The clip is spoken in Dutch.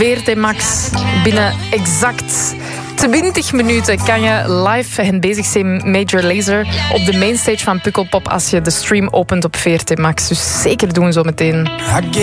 VRT Max. Binnen exact 20 minuten kan je live hen bezig zijn Major Lazer op de mainstage van Pukkelpop als je de stream opent op VRT Max. Dus zeker doen zo meteen.